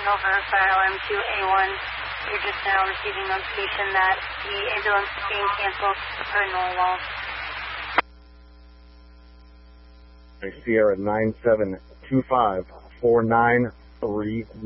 over Fire Alarm 2A1. You're just now receiving notification that the ambulance is being canceled for Norwalk. Sierra 97254931.